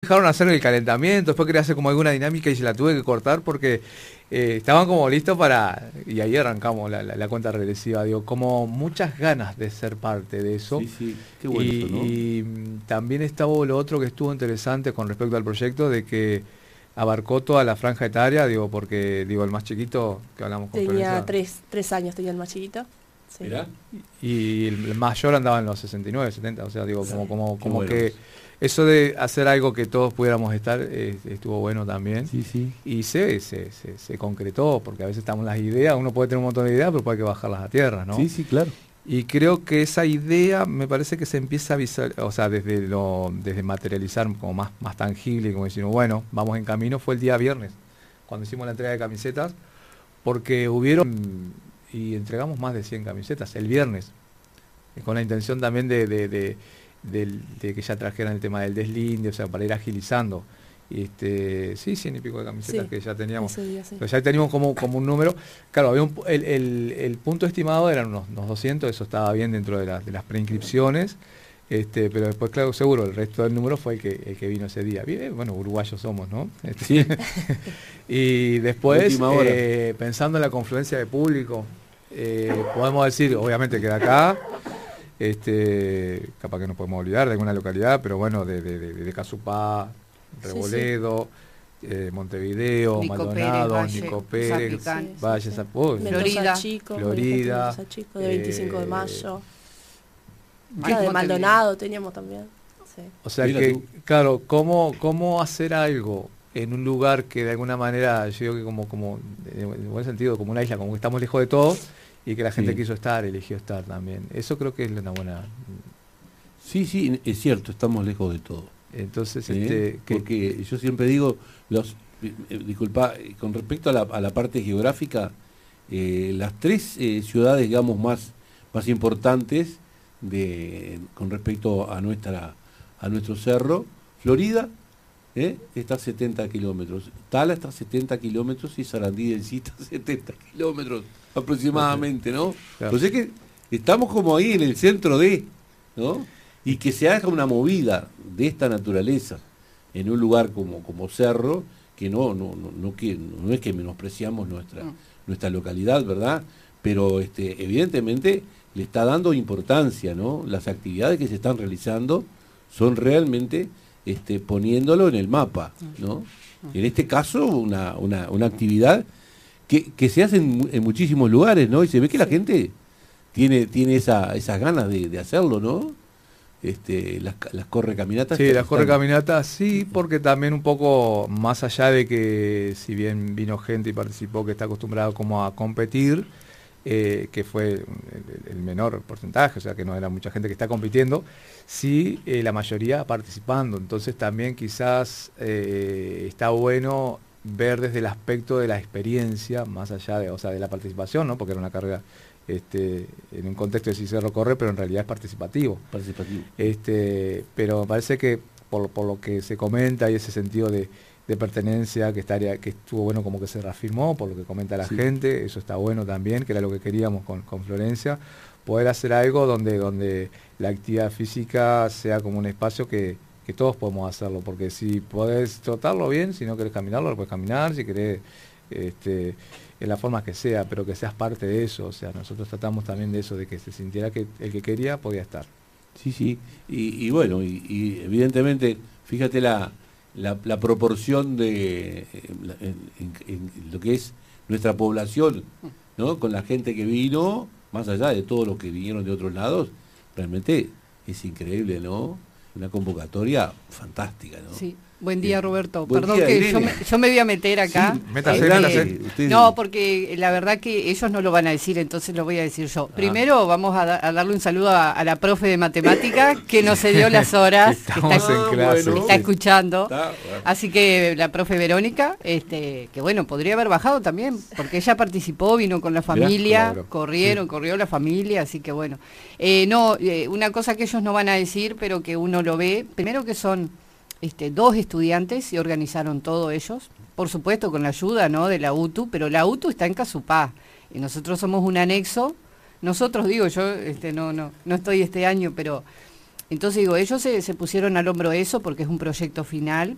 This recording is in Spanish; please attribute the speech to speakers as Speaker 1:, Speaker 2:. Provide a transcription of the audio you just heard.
Speaker 1: dejaron hacer el calentamiento, después quería hacer como alguna dinámica y se la tuve que cortar porque estaban como listos para... Y ahí arrancamos la cuenta regresiva, digo, como muchas ganas de ser parte de eso.
Speaker 2: Sí, qué bueno eso, ¿no?
Speaker 1: Y también estaba lo otro que estuvo interesante con respecto al proyecto, de que abarcó toda la franja etaria, digo, porque digo el más chiquito que hablamos con
Speaker 3: tenía 3 años, tenía el más chiquito. Sí.
Speaker 2: ¿Mirá?
Speaker 1: Y el mayor andaba en los 69, 70, o sea, digo, como
Speaker 2: bueno
Speaker 1: que eso de hacer algo que todos pudiéramos estar estuvo bueno también.
Speaker 2: Sí.
Speaker 1: Y se concretó, porque a veces estamos en las ideas, uno puede tener un montón de ideas, pero puede que bajarlas a tierra, ¿no?
Speaker 2: Sí, claro.
Speaker 1: Y creo que esa idea me parece que se empieza a visualizar, o sea, desde materializar como más tangible, como decir, bueno, vamos en camino, fue el día viernes, cuando hicimos la entrega de camisetas, porque hubieron, y entregamos más de 100 camisetas el viernes, con la intención también de que ya trajeran el tema del deslinde, o sea, para ir agilizando. 100 y pico de camisetas que ya teníamos.
Speaker 3: Día, sí.
Speaker 1: Pero ya teníamos como un número. Claro, había el punto estimado eran unos 200, eso estaba bien dentro de las preinscripciones. Pero después, claro, seguro, el resto del número fue el que vino ese día. Bueno, uruguayos somos, ¿no?
Speaker 2: Sí.
Speaker 1: Y después,
Speaker 2: Última hora.
Speaker 1: pensando en la confluencia de público, podemos decir, obviamente, que de acá, capaz que nos podemos olvidar de alguna localidad, pero bueno, de Casupá, Reboledo, Montevideo,
Speaker 4: Nico
Speaker 1: Maldonado,
Speaker 4: Pérez,
Speaker 1: Nico
Speaker 4: Valle,
Speaker 1: Pérez,
Speaker 4: Zapicán.
Speaker 1: Valle,
Speaker 4: Florida.
Speaker 1: Florida,
Speaker 3: de 25 de mayo.
Speaker 4: Ay,
Speaker 3: De
Speaker 4: Montevideo.
Speaker 3: Maldonado teníamos también. Sí.
Speaker 1: O sea
Speaker 2: Mira
Speaker 1: que,
Speaker 2: tú.
Speaker 1: claro, ¿cómo hacer algo en un lugar que de alguna manera, yo digo que como en buen sentido, como una isla, como que estamos lejos de todo, y que la gente quiso estar, eligió estar también. Eso creo que es una buena...
Speaker 2: Sí, es cierto, estamos lejos de todo.
Speaker 1: Entonces,
Speaker 2: porque yo siempre digo, disculpa, con respecto a la parte geográfica, las 3 ciudades, digamos, más importantes con respecto a nuestro cerro, Florida está a 70 kilómetros, Tala está a 70 kilómetros y Sarandí en sí está a 70 kilómetros aproximadamente, ¿no?
Speaker 1: Claro.
Speaker 2: O sea que estamos como ahí en el centro ¿no? Y que se haga una movida de esta naturaleza en un lugar como Cerro, que no es que menospreciamos nuestra localidad, ¿verdad? Pero evidentemente le está dando importancia, ¿no? Las actividades que se están realizando son realmente poniéndolo en el mapa, ¿no? En este caso, una actividad que se hace en muchísimos lugares, ¿no? Y se ve que la gente tiene esas ganas de hacerlo, ¿no? Las correcaminatas.
Speaker 1: Sí, las correcaminatas sí, porque también un poco más allá de que si bien vino gente y participó que está acostumbrado como a competir, que fue el menor porcentaje, o sea que no era mucha gente que está compitiendo, sí la mayoría participando, entonces también quizás está bueno ver desde el aspecto de la experiencia, más allá de la participación, ¿no? Porque era una carrera en un contexto de si Cerro corre, pero en realidad es participativo. Pero me parece que por lo que se comenta y ese sentido de pertenencia que estuvo bueno, como que se reafirmó por lo que comenta la gente, eso está bueno también, que era lo que queríamos con Florencia, poder hacer algo donde la actividad física sea como un espacio que todos podemos hacerlo, porque si podés trotarlo bien, si no querés caminarlo, lo puedes caminar, si querés en la forma que sea, pero que seas parte de eso, o sea, nosotros tratamos también de eso, de que se sintiera que el que quería podía estar.
Speaker 2: Sí, y bueno, y evidentemente, fíjate la proporción de en lo que es nuestra población, ¿no? Con la gente que vino, más allá de todos los que vinieron de otros lados, realmente es increíble, ¿no? Una convocatoria fantástica, ¿no?
Speaker 4: Sí. Buen día, Roberto.
Speaker 2: Buen
Speaker 4: Perdón
Speaker 2: día,
Speaker 4: que
Speaker 2: Irene.
Speaker 4: yo me voy a meter acá.
Speaker 1: Sí, métase.
Speaker 4: No, porque la verdad que ellos no lo van a decir, entonces lo voy a decir yo. Primero vamos a darle un saludo a la profe de matemática que nos cedió las horas,
Speaker 1: Estamos en clase.
Speaker 4: está escuchando.
Speaker 2: Bueno.
Speaker 4: Así que la profe Verónica, que bueno, podría haber bajado también, porque ella participó, vino con la familia, corrió la familia, así que bueno. Una cosa que ellos no van a decir, pero que uno lo ve, primero que son 2 estudiantes y organizaron todo ellos, por supuesto con la ayuda, ¿no?, de la UTU, pero la UTU está en Casupá y nosotros somos un anexo. Nosotros, digo, yo no estoy este año, pero entonces digo, ellos se pusieron al hombro eso porque es un proyecto final,